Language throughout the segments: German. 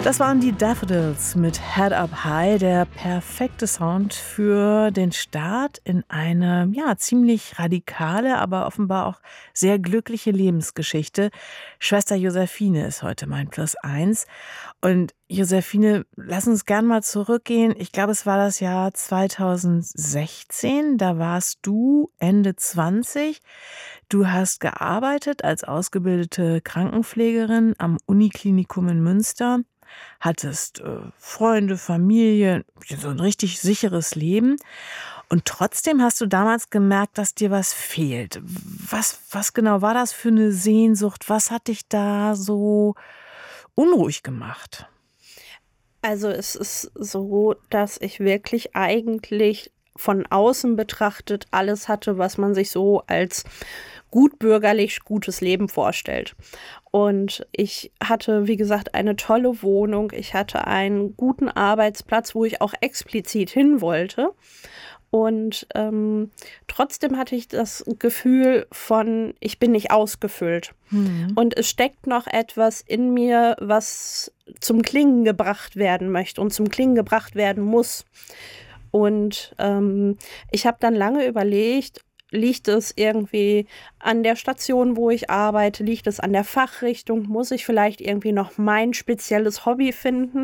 Das waren die Daffodils mit Head Up High, der perfekte Sound für den Start in eine ziemlich radikale, aber offenbar auch sehr glückliche Lebensgeschichte. Schwester Josephine ist heute mein Plus-1. Und Josephine, lass uns gern mal zurückgehen. Ich glaube, es war das Jahr 2016. Da warst du Ende 20. Du hast gearbeitet als ausgebildete Krankenpflegerin am Uniklinikum in Münster. Hattest Freunde, Familie, so ein richtig sicheres Leben. Und trotzdem hast du damals gemerkt, dass dir was fehlt. Was genau war das für eine Sehnsucht? Was hat dich da so unruhig gemacht? Also es ist so, dass ich wirklich eigentlich von außen betrachtet alles hatte, was man sich so als gutbürgerlich gutes Leben vorstellt. Und ich hatte, wie gesagt, eine tolle Wohnung. Ich hatte einen guten Arbeitsplatz, wo ich auch explizit hin wollte. Und trotzdem hatte ich das Gefühl von, ich bin nicht ausgefüllt. Und es steckt noch etwas in mir, was zum Klingen gebracht werden möchte und zum Klingen gebracht werden muss. Und ich habe dann lange überlegt, liegt es irgendwie an der Station, wo ich arbeite? Liegt es an der Fachrichtung? Muss ich vielleicht irgendwie noch mein spezielles Hobby finden?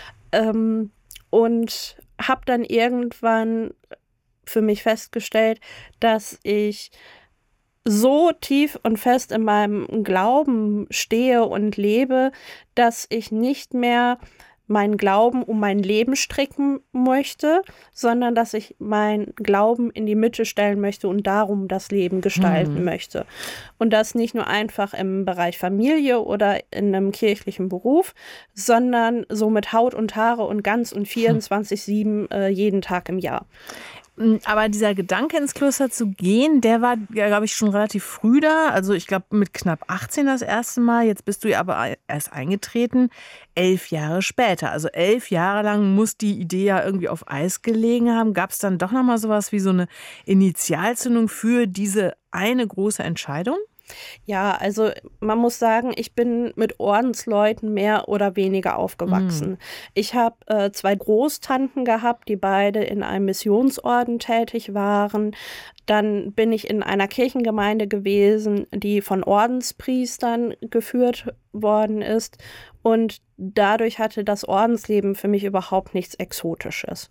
Und habe dann irgendwann für mich festgestellt, dass ich so tief und fest in meinem Glauben stehe und lebe, dass ich nicht mehr meinen Glauben um mein Leben stricken möchte, sondern dass ich meinen Glauben in die Mitte stellen möchte und darum das Leben gestalten möchte. Und das nicht nur einfach im Bereich Familie oder in einem kirchlichen Beruf, sondern so mit Haut und Haare und ganz und 24/7 jeden Tag im Jahr. Aber dieser Gedanke, ins Kloster zu gehen, der war, ja, glaube ich, schon relativ früh da. Also ich glaube, mit knapp 18 das erste Mal. Jetzt bist du ja aber erst eingetreten, 11 Jahre später. Also 11 Jahre lang muss die Idee ja irgendwie auf Eis gelegen haben. Gab es dann doch nochmal sowas wie so eine Initialzündung für diese eine große Entscheidung? Ja, also man muss sagen, ich bin mit Ordensleuten mehr oder weniger aufgewachsen. Ich habe 2 Großtanten gehabt, die beide in einem Missionsorden tätig waren. Dann bin ich in einer Kirchengemeinde gewesen, die von Ordenspriestern geführt worden ist. Und dadurch hatte das Ordensleben für mich überhaupt nichts Exotisches.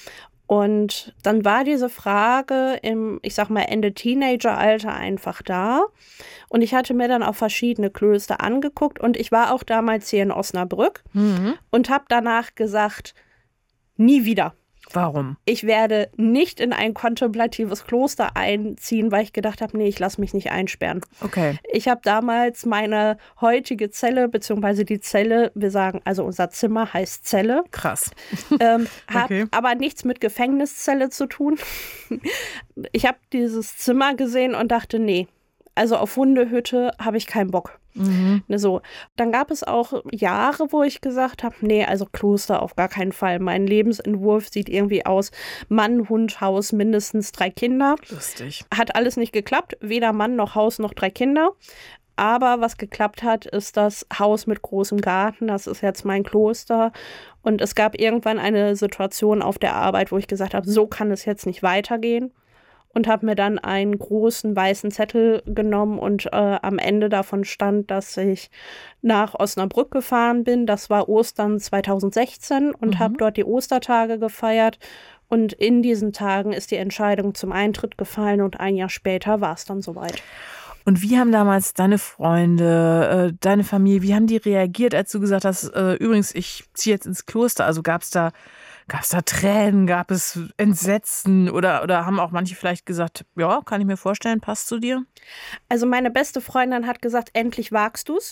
Und dann war diese Frage im, ich sag mal, Ende Teenageralter einfach da. Und ich hatte mir dann auch verschiedene Klöster angeguckt. Und ich war auch damals hier in Osnabrück und habe danach gesagt, nie wieder. Warum? Ich werde nicht in ein kontemplatives Kloster einziehen, weil ich gedacht habe, nee, ich lasse mich nicht einsperren. Okay. Ich habe damals meine heutige Zelle, beziehungsweise die Zelle, wir sagen, also unser Zimmer heißt Zelle. Krass. Hat aber nichts mit Gefängniszelle zu tun. Ich habe dieses Zimmer gesehen und dachte, nee, also auf Hundehütte habe ich keinen Bock. So. Dann gab es auch Jahre, wo ich gesagt habe, nee, also Kloster auf gar keinen Fall. Mein Lebensentwurf sieht irgendwie aus, Mann, Hund, Haus, mindestens 3 Kinder. Lustig. Hat alles nicht geklappt, weder Mann noch Haus noch 3 Kinder. Aber was geklappt hat, ist das Haus mit großem Garten. Das ist jetzt mein Kloster. Und es gab irgendwann eine Situation auf der Arbeit, wo ich gesagt habe, so kann es jetzt nicht weitergehen. Und habe mir dann einen großen weißen Zettel genommen und am Ende davon stand, dass ich nach Osnabrück gefahren bin. Das war Ostern 2016 und habe dort die Ostertage gefeiert. Und in diesen Tagen ist die Entscheidung zum Eintritt gefallen und ein Jahr später war es dann soweit. Und wie haben damals deine Freunde, deine Familie, wie haben die reagiert, als du gesagt hast, übrigens, ich ziehe jetzt ins Kloster? Also gab es da Tränen, gab es Entsetzen oder haben auch manche vielleicht gesagt, ja, kann ich mir vorstellen, passt zu dir? Also meine beste Freundin hat gesagt, endlich wagst du's.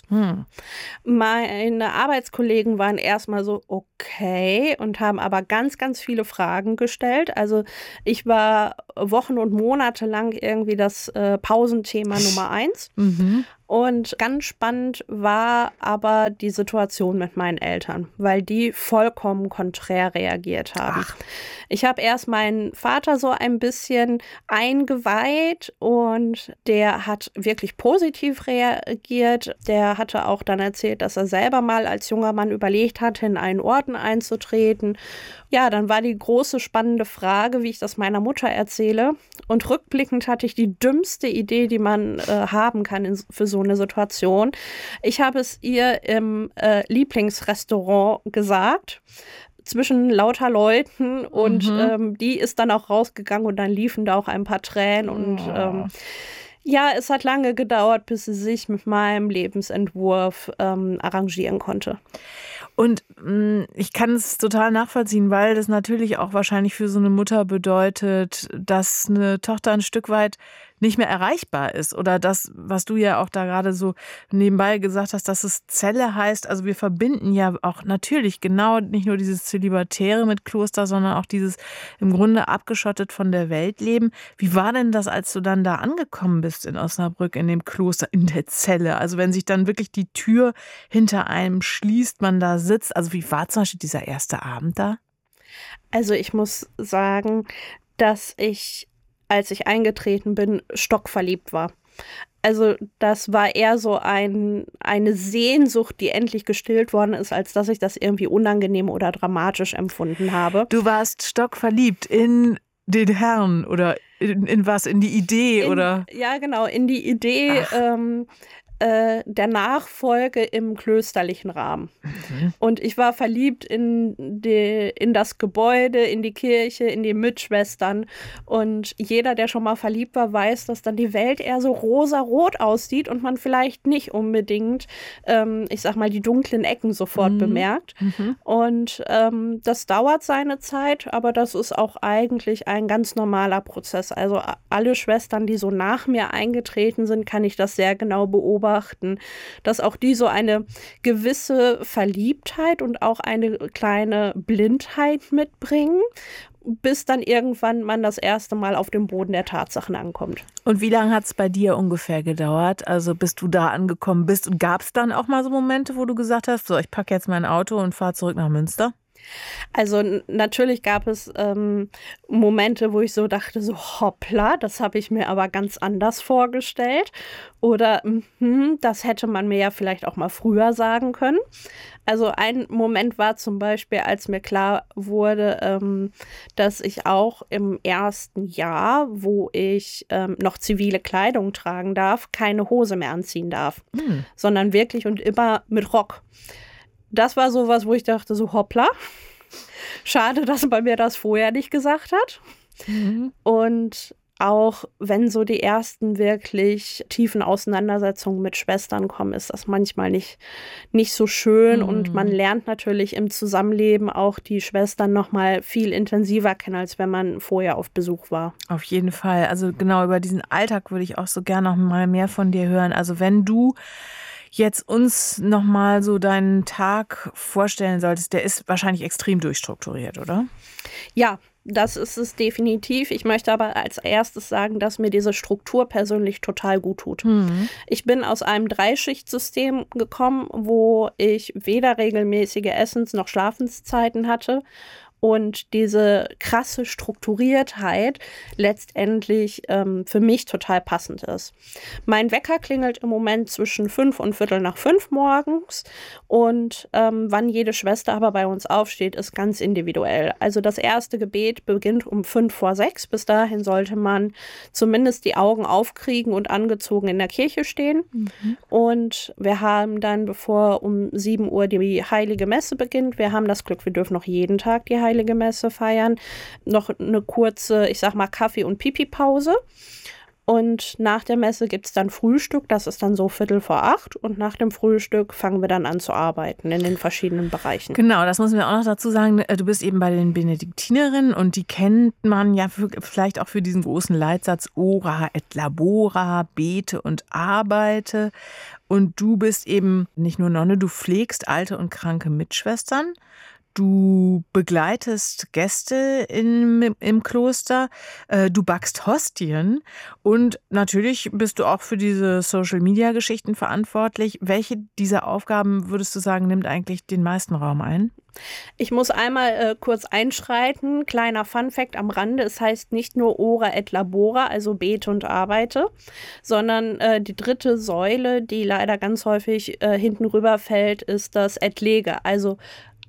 Meine Arbeitskollegen waren erstmal so, okay, und haben aber ganz, ganz viele Fragen gestellt. Also ich war Wochen und Monate lang irgendwie das Pausenthema Nummer 1. Und ganz spannend war aber die Situation mit meinen Eltern, weil die vollkommen konträr reagiert haben. Ach. Ich habe erst meinen Vater so ein bisschen eingeweiht und der hat wirklich positiv reagiert. Der hatte auch dann erzählt, dass er selber mal als junger Mann überlegt hatte, in einen Orden einzutreten. Ja, dann war die große spannende Frage, wie ich das meiner Mutter erzähle. Und rückblickend hatte ich die dümmste Idee, die man haben kann für so eine Situation. Ich habe es ihr im Lieblingsrestaurant gesagt, zwischen lauter Leuten, und die ist dann auch rausgegangen und dann liefen da auch ein paar Tränen und ja, es hat lange gedauert, bis sie sich mit meinem Lebensentwurf arrangieren konnte. Und ich kann es total nachvollziehen, weil das natürlich auch wahrscheinlich für so eine Mutter bedeutet, dass eine Tochter ein Stück weit nicht mehr erreichbar ist. Oder das, was du ja auch da gerade so nebenbei gesagt hast, dass es Zelle heißt. Also wir verbinden ja auch natürlich genau nicht nur dieses Zölibatäre mit Kloster, sondern auch dieses im Grunde abgeschottet von der Welt leben. Wie war denn das, als du dann da angekommen bist in Osnabrück, in dem Kloster, in der Zelle? Also wenn sich dann wirklich die Tür hinter einem schließt, man da sitzt. Also wie war zum Beispiel dieser erste Abend da? Also ich muss sagen, dass ich, als ich eingetreten bin, stockverliebt war. Also das war eher so eine Sehnsucht, die endlich gestillt worden ist, als dass ich das irgendwie unangenehm oder dramatisch empfunden habe. Du warst stockverliebt in den Herrn oder in was? In die Idee oder? Ja, genau, in die Idee der Nachfolge im klösterlichen Rahmen. Und ich war verliebt in das Gebäude, in die Kirche, in die Mitschwestern. Und jeder, der schon mal verliebt war, weiß, dass dann die Welt eher so rosa-rot aussieht und man vielleicht nicht unbedingt, ich sag mal, die dunklen Ecken sofort bemerkt. Und das dauert seine Zeit, aber das ist auch eigentlich ein ganz normaler Prozess. Also alle Schwestern, die so nach mir eingetreten sind, kann ich das sehr genau beobachten, dass auch die so eine gewisse Verliebtheit und auch eine kleine Blindheit mitbringen, bis dann irgendwann man das erste Mal auf dem Boden der Tatsachen ankommt. Und wie lange hat es bei dir ungefähr gedauert, also bis du da angekommen bist? Und gab es dann auch mal so Momente, wo du gesagt hast, so, ich packe jetzt mein Auto und fahre zurück nach Münster? Also natürlich gab es Momente, wo ich so dachte, so hoppla, das habe ich mir aber ganz anders vorgestellt. Oder das hätte man mir ja vielleicht auch mal früher sagen können. Also ein Moment war zum Beispiel, als mir klar wurde, dass ich auch im ersten Jahr, wo ich noch zivile Kleidung tragen darf, keine Hose mehr anziehen darf, sondern wirklich und immer mit Rock. Das war sowas, wo ich dachte, so hoppla, schade, dass man mir das vorher nicht gesagt hat. Und auch wenn so die ersten wirklich tiefen Auseinandersetzungen mit Schwestern kommen, ist das manchmal nicht so schön. Und man lernt natürlich im Zusammenleben auch die Schwestern noch mal viel intensiver kennen, als wenn man vorher auf Besuch war. Auf jeden Fall. Also genau über diesen Alltag würde ich auch so gerne noch mal mehr von dir hören. Also wenn du jetzt uns noch mal so deinen Tag vorstellen solltest, der ist wahrscheinlich extrem durchstrukturiert, oder? Ja, das ist es definitiv. Ich möchte aber als erstes sagen, dass mir diese Struktur persönlich total gut tut. Ich bin aus einem Dreischichtsystem gekommen, wo ich weder regelmäßige Essens- noch Schlafenszeiten hatte. Und diese krasse Strukturiertheit letztendlich für mich total passend ist. Mein Wecker klingelt im Moment zwischen 5 und Viertel nach 5 morgens. Und wann jede Schwester aber bei uns aufsteht, ist ganz individuell. Also das erste Gebet beginnt um 5 vor 6. Bis dahin sollte man zumindest die Augen aufkriegen und angezogen in der Kirche stehen. Und wir haben dann, bevor um 7 Uhr die Heilige Messe beginnt, wir haben das Glück, wir dürfen noch jeden Tag die Heilige Messe feiern, noch eine kurze, ich sag mal, Kaffee- und Pipi-Pause. Und nach der Messe gibt es dann Frühstück, das ist dann so 7:45. Und nach dem Frühstück fangen wir dann an zu arbeiten in den verschiedenen Bereichen. Genau, das müssen wir auch noch dazu sagen. Du bist eben bei den Benediktinerinnen und die kennt man ja vielleicht auch für diesen großen Leitsatz Ora et labora, bete und arbeite. Und du bist eben nicht nur Nonne, du pflegst alte und kranke Mitschwestern. Du begleitest Gäste im Kloster, du backst Hostien und natürlich bist du auch für diese Social-Media-Geschichten verantwortlich. Welche dieser Aufgaben, würdest du sagen, nimmt eigentlich den meisten Raum ein? Ich muss einmal kurz einschreiten. Kleiner Funfact am Rande. Es heißt nicht nur Ora et Labora, also bete und arbeite, sondern die dritte Säule, die leider ganz häufig hinten rüberfällt, ist das et lege, also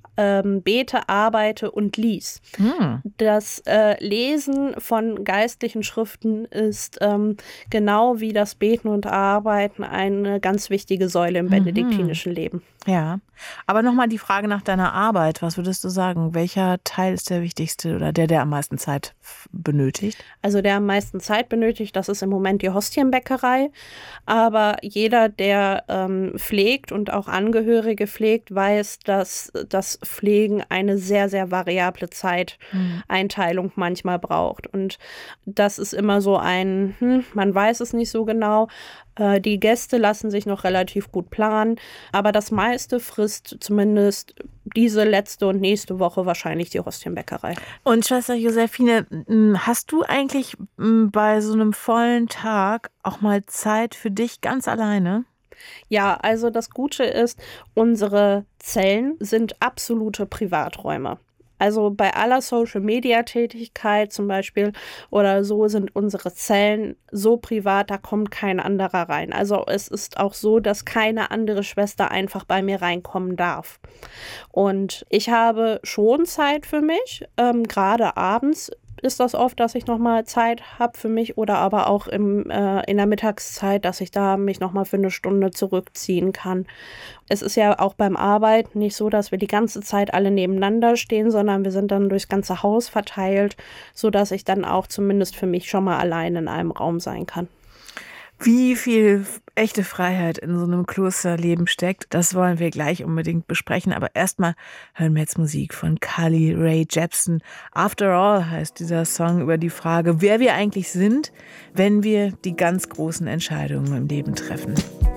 bete, arbeite und lies. Das Lesen von geistlichen Schriften ist genau wie das Beten und Arbeiten eine ganz wichtige Säule im benediktinischen Leben. Ja, aber nochmal die Frage nach deiner Arbeit. Was würdest du sagen? Welcher Teil ist der wichtigste oder der am meisten Zeit benötigt? Also der am meisten Zeit benötigt, das ist im Moment die Hostienbäckerei. Aber jeder, der pflegt und auch Angehörige pflegt, weiß, dass das Pflegen eine sehr, sehr variable Zeiteinteilung manchmal braucht. Und das ist immer so man weiß es nicht so genau. Die Gäste lassen sich noch relativ gut planen, aber das meiste frisst zumindest diese letzte und nächste Woche wahrscheinlich die Hostienbäckerei. Und Schwester Josephine, hast du eigentlich bei so einem vollen Tag auch mal Zeit für dich ganz alleine? Ja, also das Gute ist, unsere Zellen sind absolute Privaträume. Also bei aller Social-Media-Tätigkeit zum Beispiel oder so sind unsere Zellen so privat, da kommt kein anderer rein. Also es ist auch so, dass keine andere Schwester einfach bei mir reinkommen darf. Und ich habe schon Zeit für mich, gerade abends ist das oft, dass ich nochmal Zeit habe für mich oder aber auch in der Mittagszeit, dass ich da mich nochmal für eine Stunde zurückziehen kann. Es ist ja auch beim Arbeiten nicht so, dass wir die ganze Zeit alle nebeneinander stehen, sondern wir sind dann durchs ganze Haus verteilt, sodass ich dann auch zumindest für mich schon mal allein in einem Raum sein kann. Wie viel echte Freiheit in so einem Klosterleben steckt, das wollen wir gleich unbedingt besprechen. Aber erstmal hören wir jetzt Musik von Carly Rae Jepsen. After All heißt dieser Song über die Frage, wer wir eigentlich sind, wenn wir die ganz großen Entscheidungen im Leben treffen.